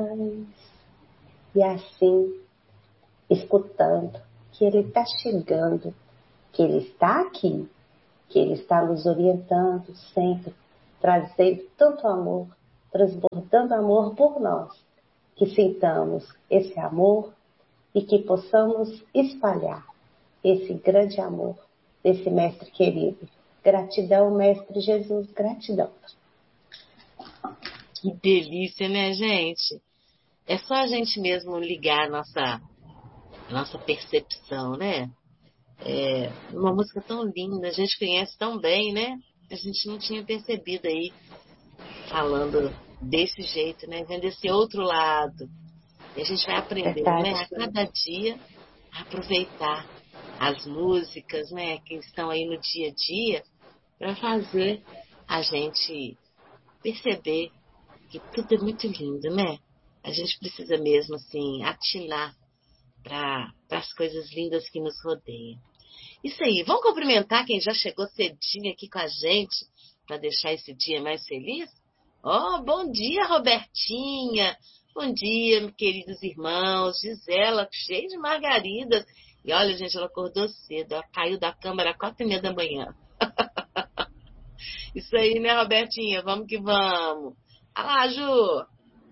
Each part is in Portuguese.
mais. E assim, escutando que Ele está chegando, que Ele está aqui, que Ele está nos orientando sempre, trazendo tanto amor, transbordando amor por nós, que sintamos esse amor e que possamos espalhar esse grande amor desse Mestre querido. Gratidão, Mestre Jesus, gratidão. Que delícia, né, gente? É só a gente mesmo ligar a nossa percepção, né? Uma música tão linda, a gente conhece tão bem, né? A gente não tinha percebido aí, falando desse jeito, né? Vendo esse outro lado. E a gente vai aprendendo, né? A cada dia, a aproveitar as músicas, né? Que estão aí no dia a dia, para fazer a gente perceber que tudo é muito lindo, né? A gente precisa mesmo, assim, atinar para as coisas lindas que nos rodeiam. Isso aí, vamos cumprimentar quem já chegou cedinho aqui com a gente, para deixar esse dia mais feliz? Bom dia, Robertinha! Bom dia, queridos irmãos, Gisela, cheia de margaridas. E olha, gente, ela acordou cedo, ela caiu da cama, era 4h30 da manhã. Isso aí, né, Robertinha? Vamos que vamos. Olha lá, Ju!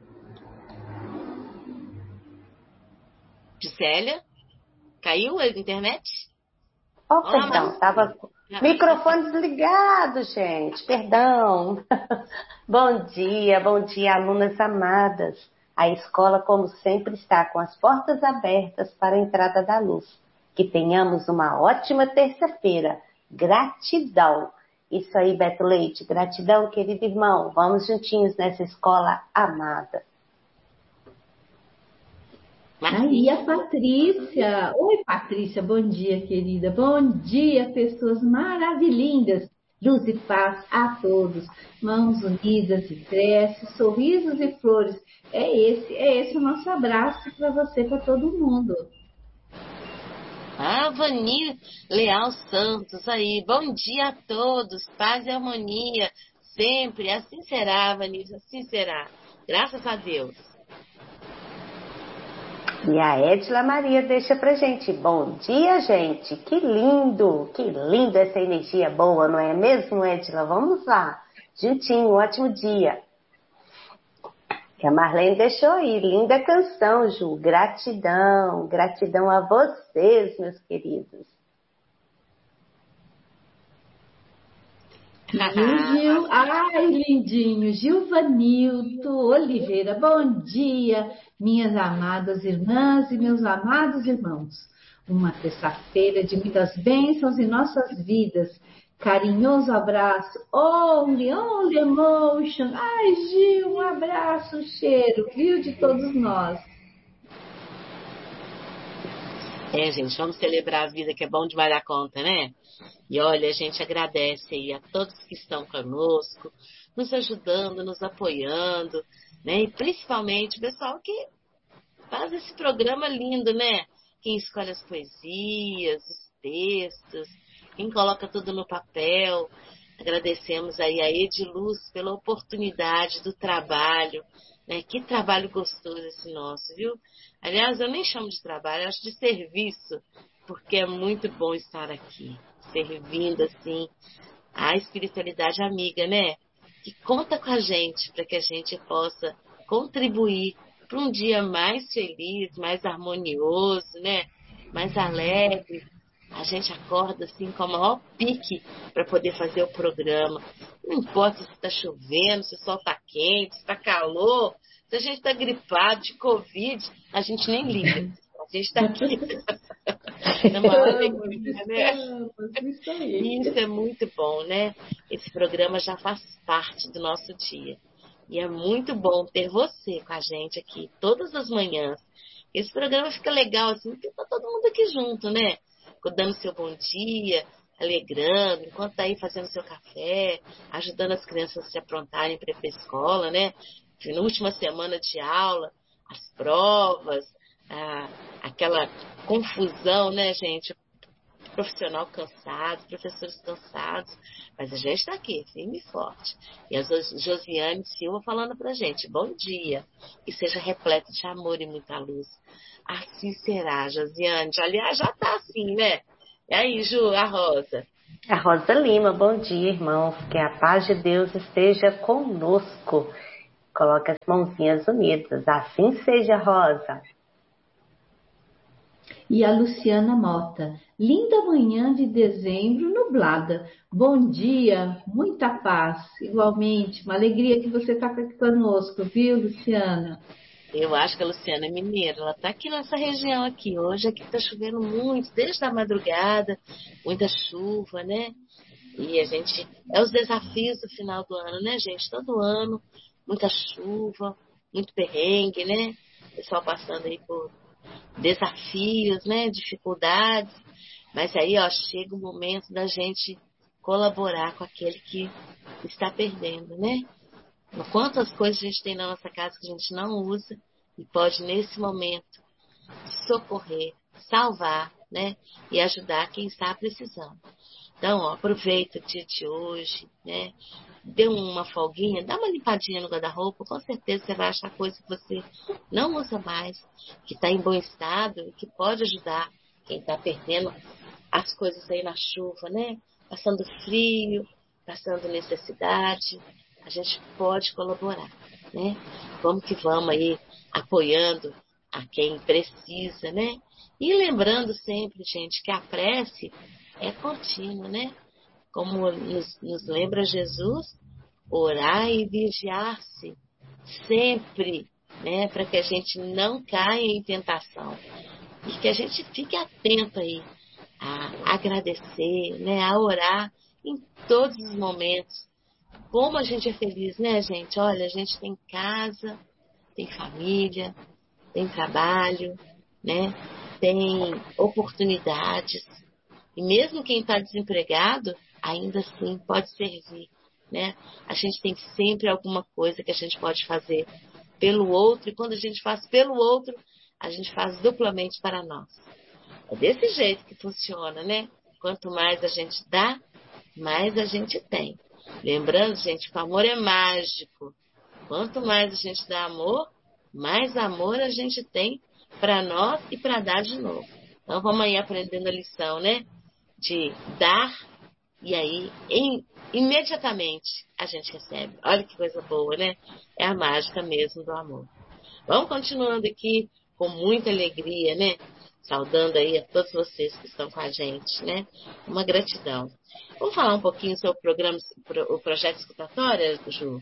Gisélia? Caiu a internet? Perdão, estava microfone desligado, gente, perdão. Bom dia, alunas amadas. A escola, como sempre, está com as portas abertas para a entrada da luz. Que tenhamos uma ótima terça-feira. Gratidão. Isso aí, Beto Leite, gratidão, querido irmão. Vamos juntinhos nessa escola amada. Aí a Patrícia. Oi, Patrícia, bom dia, querida. Bom dia, pessoas maravilhindas. Luz e paz a todos. Mãos unidas e preces, sorrisos e flores. É esse o nosso abraço para você, para todo mundo. Vani Leal Santos aí. Bom dia a todos. Paz e harmonia. Sempre. Assim será, Vani. Assim será. Graças a Deus. E a Edila Maria deixa pra gente. Bom dia, gente. Que lindo essa energia boa, não é mesmo, Edila? Vamos lá. Juntinho, ótimo dia. Que a Marlene deixou aí. Linda canção, Ju. Gratidão. Gratidão a vocês, meus queridos. Gil, ai, lindinho, Gilvanilto Oliveira, bom dia, minhas amadas irmãs e meus amados irmãos. Uma terça-feira de muitas bênçãos em nossas vidas. Carinhoso abraço, only emotion. Ai, Gil, um abraço, um cheiro, viu, de todos nós. Gente, vamos celebrar a vida, que é bom demais da conta, né? E olha, a gente agradece aí a todos que estão conosco, nos ajudando, nos apoiando, né? E principalmente o pessoal que faz esse programa lindo, né? Quem escolhe as poesias, os textos, quem coloca tudo no papel. Agradecemos aí a Ediluz pela oportunidade do trabalho, né? Que trabalho gostoso esse nosso, viu? Aliás, eu nem chamo de trabalho, eu acho de serviço, porque é muito bom estar aqui, servindo assim a espiritualidade amiga, né? Que conta com a gente para que a gente possa contribuir para um dia mais feliz, mais harmonioso, né? Mais alegre. A gente acorda assim com o maior pique para poder fazer o programa. Não importa se está chovendo, se o sol está quente, se está calor, se a gente está gripado de Covid, a gente nem liga. A gente está aqui na maior alegria, né? Isso aí. Isso é muito bom, né? Esse programa já faz parte do nosso dia. E é muito bom ter você com a gente aqui todas as manhãs. Esse programa fica legal assim, porque tá todo mundo aqui junto, né? Dando seu bom dia, alegrando, enquanto tá aí fazendo seu café, ajudando as crianças a se aprontarem para ir para a escola, né? Na última semana de aula, as provas, aquela confusão, né, gente? profissional cansado, professores cansados, mas a gente está aqui, firme e forte. E a Josiane Silva falando pra gente, bom dia, que seja repleto de amor e muita luz. Assim será, Josiane. Aliás, já tá assim, né? E aí, Ju, a Rosa? A Rosa Lima, bom dia, irmãos. Que a paz de Deus esteja conosco. Coloca as mãozinhas unidas. Assim seja, Rosa. E a Luciana Mota, linda manhã de dezembro nublada. Bom dia, muita paz. Igualmente, uma alegria que você está aqui conosco, viu, Luciana? Eu acho que a Luciana é mineira, ela está aqui nessa região aqui. Hoje aqui está chovendo muito, desde a madrugada, muita chuva, né? E a gente, é os desafios do final do ano, né, gente? Todo ano, muita chuva, muito perrengue, né? O pessoal passando aí por desafios, né? Dificuldades. Mas aí, ó, chega o momento da gente colaborar com aquele que está perdendo, né? Quantas coisas a gente tem na nossa casa que a gente não usa e pode, nesse momento, socorrer, salvar, né? E ajudar quem está precisando. Então, ó, aproveita o dia de hoje, né? Dê uma folguinha, dá uma limpadinha no guarda-roupa, com certeza você vai achar coisa que você não usa mais, que está em bom estado e que pode ajudar quem está perdendo as coisas aí na chuva, né? Passando frio, passando necessidade, a gente pode colaborar, né? Vamos que vamos aí, apoiando a quem precisa, né? E lembrando sempre, gente, que a prece é contínua, né? Como nos lembra Jesus, orar e vigiar-se sempre, né? Para que a gente não caia em tentação. E que a gente fique atento aí a agradecer, né? A orar em todos os momentos. Como a gente é feliz, né, gente? Olha, a gente tem casa, tem família, tem trabalho, né? Tem oportunidades. E mesmo quem está desempregado, ainda assim pode servir, né? A gente tem sempre alguma coisa que a gente pode fazer pelo outro, e quando a gente faz pelo outro, a gente faz duplamente para nós. É desse jeito que funciona, né? Quanto mais a gente dá, mais a gente tem. Lembrando, gente, que o amor é mágico. Quanto mais a gente dá amor, mais amor a gente tem para nós e para dar de novo. Então vamos aí aprendendo a lição, né? De dar e aí imediatamente a gente recebe. Olha que coisa boa, né? É a mágica mesmo do amor. Vamos continuando aqui com muita alegria, né? Saudando aí a todos vocês que estão com a gente, né? Uma gratidão. Vamos falar um pouquinho sobre o programa, o projeto escutatória, Ju?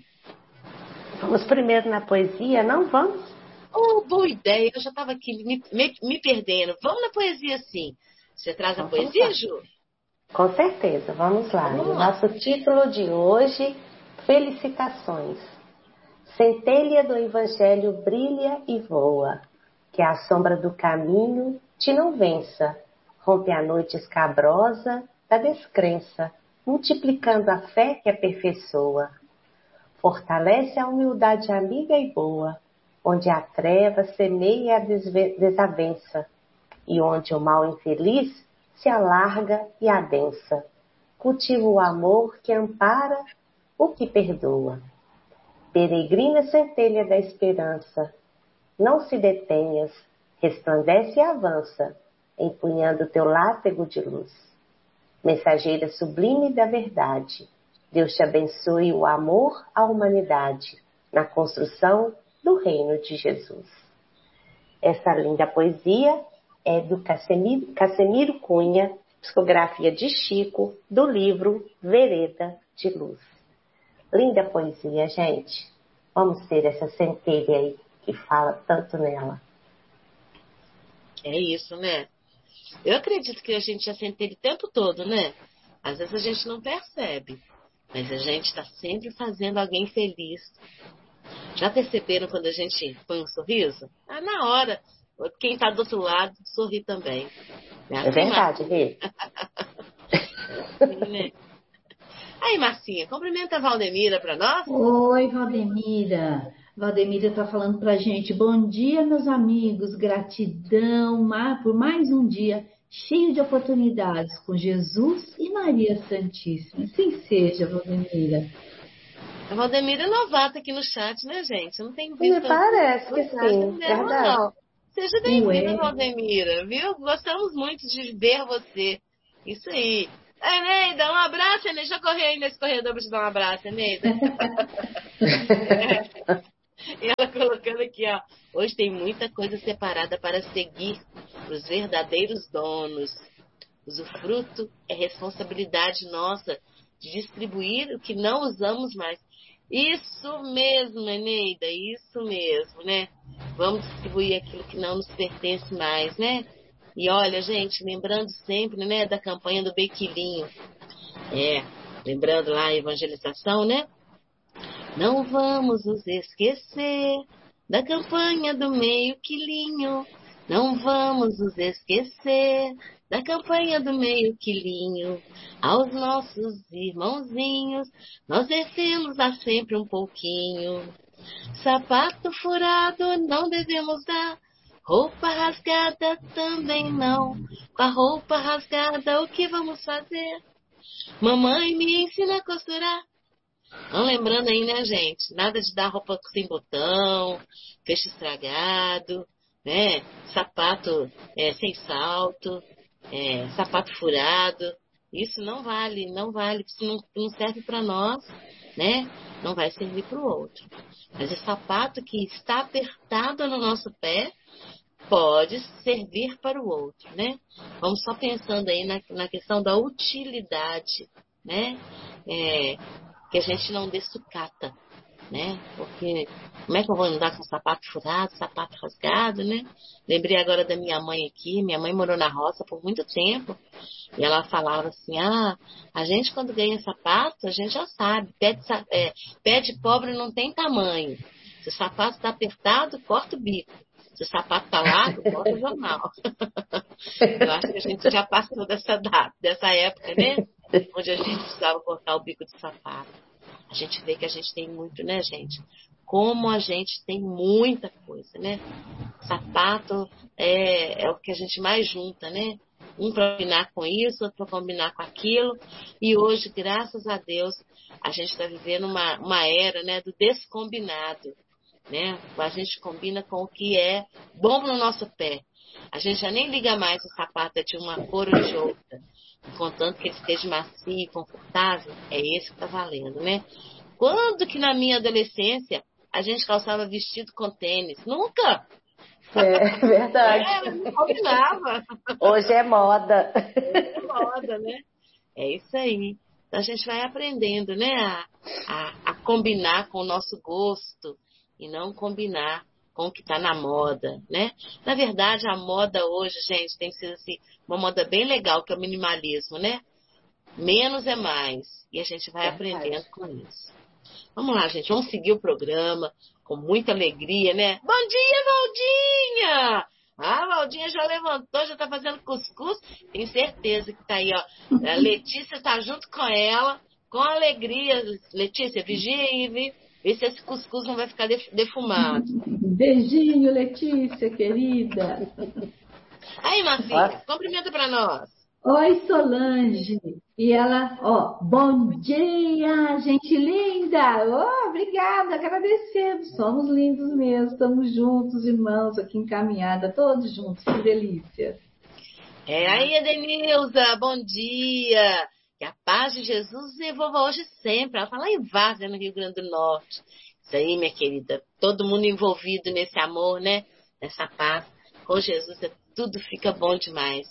Vamos primeiro na poesia, não vamos? Oh, boa ideia, eu já estava aqui me perdendo. Vamos na poesia, sim. Você traz a poesia, Ju? Com certeza, vamos lá. Vamos E o lá. nosso título de hoje, Felicitações. Centelha do Evangelho brilha e voa, que a sombra do caminho te não vença, rompe a noite escabrosa da descrença, multiplicando a fé que aperfeiçoa. Fortalece a humildade amiga e boa, onde a treva semeia a desavença, e onde o mal infeliz se alarga e adensa. Cultiva o amor que ampara o que perdoa. Peregrina centelha da esperança, não se detenhas, resplandece e avança, empunhando teu látego de luz. Mensageira sublime da verdade, Deus te abençoe o amor à humanidade, na construção do reino de Jesus. Essa linda poesia é do Cassimiro Cunha, psicografia de Chico, do livro Vereda de Luz. Linda poesia, gente. Vamos ter essa centelha aí que fala tanto nela. É isso, né? Eu acredito que a gente já centelha o tempo todo, né? Às vezes a gente não percebe, mas a gente está sempre fazendo alguém feliz. Já perceberam quando a gente põe um sorriso? Ah, na hora, quem está do outro lado sorri também. É verdade, Rê. Sim, né? Aí, Marcinha, cumprimenta a Valdemira para nós. Oi, Valdemira. Valdemira está falando para a gente. Bom dia, meus amigos. Gratidão por mais um dia cheio de oportunidades com Jesus e Maria Santíssima. Assim seja, Valdemira. A Valdemira é novata aqui no chat, né, gente? Eu não tenho Me visto parece que postagem sim, dela, verdade. não. Seja bem-vinda, Ué. Valdemira, viu? Gostamos muito de ver você. Isso aí. Eneida, um abraço, Eneida. Deixa eu correr aí nesse corredor pra te dar um abraço, Eneida. E ela colocando aqui, ó. Hoje tem muita coisa separada para seguir os verdadeiros donos. Usufruto é responsabilidade nossa de distribuir o que não usamos mais. Isso mesmo, Eneida, isso mesmo, né? Vamos distribuir aquilo que não nos pertence mais, né? E olha, gente, lembrando sempre, né, da campanha do Bequilinho. Lembrando lá a evangelização, né? Não vamos nos esquecer da campanha do meio quilinho. Não vamos nos esquecer da campanha do meio quilinho. Aos nossos irmãozinhos, nós devemos dar sempre um pouquinho. Sapato furado não devemos dar, roupa rasgada também não. Com a roupa rasgada, o que vamos fazer? Mamãe me ensina a costurar. Não lembrando aí, né, gente? Nada de dar roupa sem botão, fecho estragado, né? Sapato sem salto, sapato furado. Isso não vale, não vale. Se não serve para nós, né? Não vai servir para o outro. Mas o sapato que está apertado no nosso pé pode servir para o outro, né? Vamos só pensando aí na questão da utilidade, né? Que a gente não dê sucata, né? Porque como é que eu vou andar com sapato furado, sapato rasgado, né? Lembrei agora da minha mãe aqui. Minha mãe morou na roça por muito tempo e ela falava assim: a gente quando ganha sapato, a gente já sabe, pé de pobre não tem tamanho. Se o sapato está apertado, corta o bico. Se o sapato está largo, corta o jornal. Eu acho que a gente já passou dessa época, né? Onde a gente precisava cortar o bico de sapato. A gente vê que a gente tem muito, né, gente? Como a gente tem muita coisa, né? Sapato é o que a gente mais junta, né? Um para combinar com isso, outro para combinar com aquilo. E hoje, graças a Deus, a gente está vivendo uma era, né, do descombinado, né? A gente combina com o que é bom no nosso pé. A gente já nem liga mais se o sapato é de uma cor ou de outra. Contanto que ele esteja macio e confortável, é esse que está valendo, né? Quando que na minha adolescência a gente calçava vestido com tênis? Nunca! É verdade. Não combinava. Hoje é moda. Hoje é moda, né? É isso aí. Então a gente vai aprendendo, né? A combinar com o nosso gosto e não combinar com o que está na moda, né? Na verdade, a moda hoje, gente, tem sido assim, uma moda bem legal, que é o minimalismo, né? Menos é mais. E a gente vai aprendendo com isso. Vamos lá, gente. Vamos seguir o programa com muita alegria, né? Bom dia, Valdinha! A Valdinha já levantou, já está fazendo cuscuz. Tenho certeza que está aí, ó. A Letícia está junto com ela, com alegria. Letícia, vigia aí, viu? Vê se esse cuscuz não vai ficar defumado. Beijinho, Letícia, querida. Aí, Marcinha, cumprimenta para nós. Oi, Solange. E ela, bom dia, gente linda. Obrigada, agradecemos. Somos lindos mesmo, estamos juntos, irmãos, aqui em caminhada, todos juntos, que delícia. Aí, Edenilza, bom dia. Que a paz de Jesus envolva hoje sempre. Ela fala em Várzea, no Rio Grande do Norte. Isso aí, minha querida. Todo mundo envolvido nesse amor, né? Nessa paz. Com Jesus tudo fica bom demais.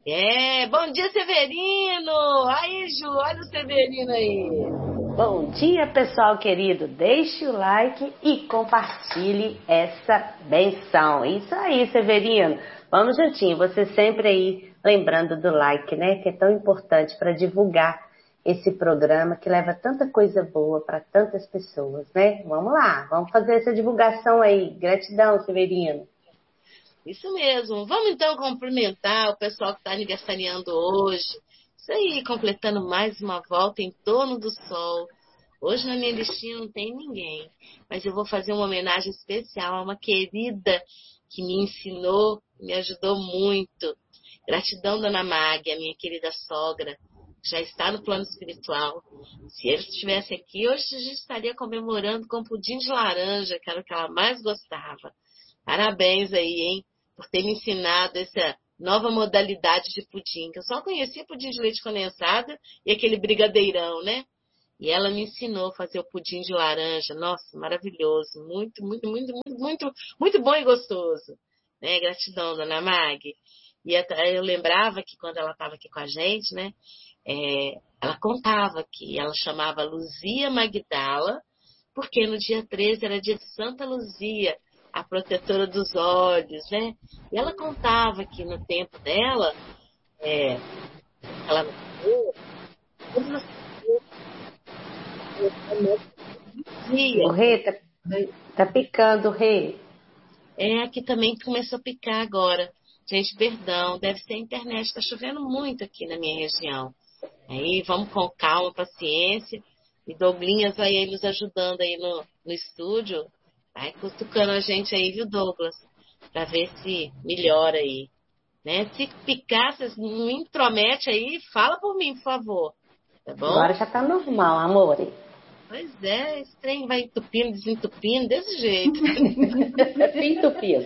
Bom dia, Severino. Aí, Ju, olha o Severino aí. Bom dia, pessoal querido. Deixe o like e compartilhe essa benção. Isso aí, Severino. Vamos juntinho. Você sempre aí lembrando do like, né? Que é tão importante para divulgar esse programa que leva tanta coisa boa para tantas pessoas, né? Vamos lá, vamos fazer essa divulgação aí. Gratidão, Severino. Isso mesmo. Vamos então cumprimentar o pessoal que está aniversariando hoje. Isso aí, completando mais uma volta em torno do sol. Hoje na minha listinha não tem ninguém, mas eu vou fazer uma homenagem especial a uma querida que me ensinou, me ajudou muito. Gratidão, Dona Mag, a minha querida sogra, já está no plano espiritual. Se ele estivesse aqui, hoje a gente estaria comemorando com pudim de laranja, que era o que ela mais gostava. Parabéns aí, hein, por ter me ensinado essa nova modalidade de pudim, que eu só conhecia pudim de leite condensado e aquele brigadeirão, né? E ela me ensinou a fazer o pudim de laranja. Nossa, maravilhoso. Muito, muito, muito, muito, muito, muito bom e gostoso. Né? Gratidão, Dona Mag. E eu lembrava que quando ela estava aqui com a gente, né? Ela contava que ela chamava Luzia Magdala, porque no dia 13 era dia de Santa Luzia, a protetora dos olhos, né? E ela contava que no tempo dela, ela O Rê tá picando, Rê. Aqui também começou a picar agora. Gente, perdão, deve ser a internet, está chovendo muito aqui na minha região. Aí vamos com calma, paciência. E Douglinhas vai aí nos ajudando aí no estúdio. Vai cutucando a gente aí, viu, Douglas? Para ver se melhora aí. Né? Se picar, vocês não intromete aí, fala por mim, por favor. Tá bom? Agora já tá normal, amor. Pois é, esse trem vai entupindo, desentupindo, desse jeito. Entupindo.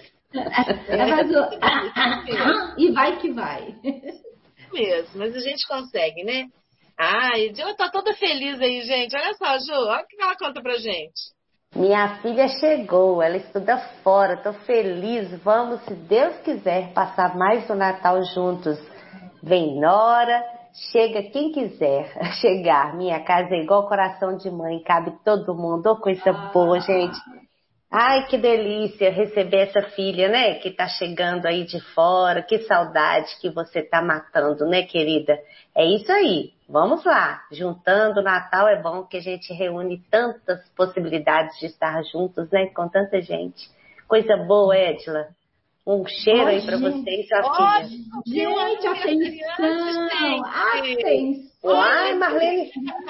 E vai que vai. Mesmo, mas a gente consegue, né? Ai, ela tá toda feliz aí, gente. Olha só, Ju, olha o que ela conta pra gente. Minha filha chegou, ela estuda fora, tô feliz. Vamos, se Deus quiser, passar mais o Natal juntos. Vem Nora, chega quem quiser chegar. Minha casa é igual coração de mãe, cabe todo mundo. Ô, coisa boa, gente. Ai, que delícia receber essa filha, né? Que tá chegando aí de fora. Que saudade que você tá matando, né, querida? É isso aí. Vamos lá. Juntando o Natal é bom que a gente reúne tantas possibilidades de estar juntos, né? Com tanta gente. Coisa boa, Edila. Um cheiro aí pra você e sua filha. Gente, atenção! Atenção! Ai, Marlene!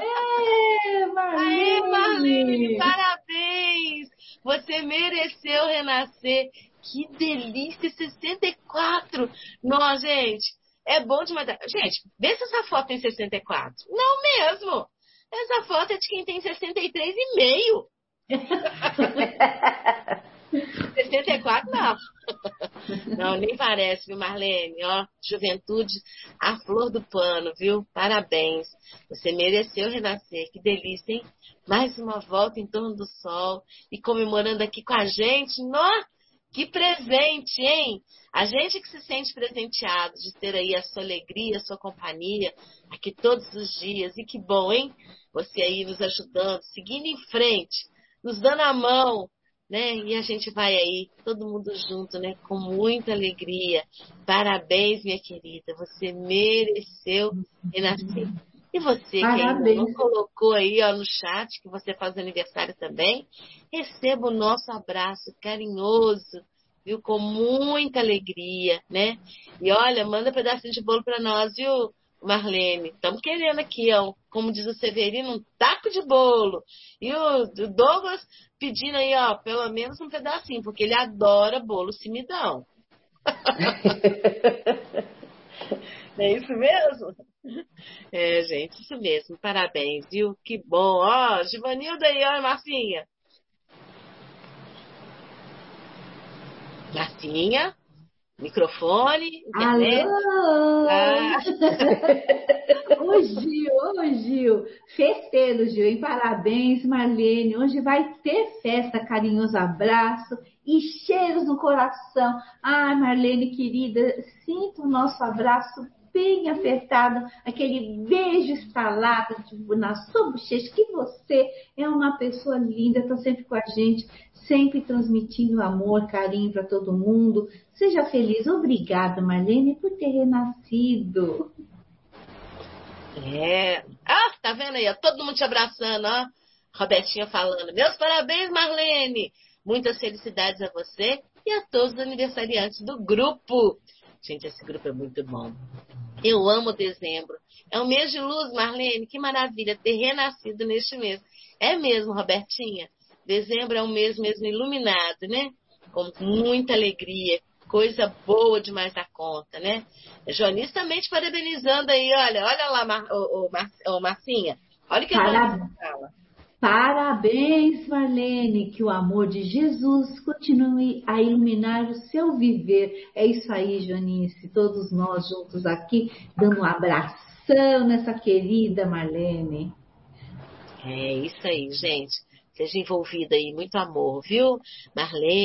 Aê, Marlene, parabéns! Você mereceu renascer. Que delícia, 64! Nossa, gente, é bom demais. Gente, vê se essa foto tem 64. Não mesmo! Essa foto é de quem tem 63,5. 64 não. Não, nem parece, viu, Marlene? Ó, juventude, a flor do pano, viu? Parabéns. Você mereceu renascer. Que delícia, hein? Mais uma volta em torno do sol e comemorando aqui com a gente. Nó, que presente, hein? A gente que se sente presenteado de ter aí a sua alegria, a sua companhia aqui todos os dias. E que bom, hein? Você aí nos ajudando, seguindo em frente, nos dando a mão, né? E a gente vai aí, todo mundo junto, né? Com muita alegria. Parabéns, minha querida. Você mereceu renascer. E você que ainda não colocou aí, ó, no chat que você faz aniversário também, receba o nosso abraço carinhoso, viu? Com muita alegria, né? E olha, manda um pedacinho de bolo para nós, viu, Marlene? Estamos querendo aqui, ó, como diz o Severino, um taco de bolo. E o Douglas pedindo aí, ó, pelo menos um pedacinho, porque ele adora bolo simidão. É isso mesmo? É, gente, isso mesmo. Parabéns, viu? Que bom. Ó, Givanilda aí, ó, Marcinha. Marcinha, microfone, internet. Alô! Ô, Gil, festeiro, Gil, hein? Parabéns, Marlene. Hoje vai ter festa, carinhoso abraço e cheiros no coração. Ai, Marlene, querida, sinta o nosso abraço bem apertado, aquele beijo estalado na sua bochecha, que você é uma pessoa linda, está sempre com a gente, sempre transmitindo amor, carinho para todo mundo. Seja feliz. Obrigada, Marlene, por ter renascido. Tá vendo aí, ó, todo mundo te abraçando, ó. Robertinha falando, meus parabéns, Marlene. Muitas felicidades a você e a todos os aniversariantes do grupo. Gente, esse grupo é muito bom. Eu amo dezembro. É um mês de luz, Marlene. Que maravilha ter renascido neste mês. É mesmo, Robertinha. Dezembro é um mês mesmo iluminado, né? Com muita alegria. Coisa boa demais da conta, né? Joanice também te parabenizando aí, olha lá, Marcinha. Olha o que a Joanice fala. Parabéns, Marlene, que o amor de Jesus continue a iluminar o seu viver. É isso aí, Joanice, todos nós juntos aqui, dando um abração nessa querida Marlene. É isso aí, gente. Seja envolvida aí, muito amor, viu? Marlene.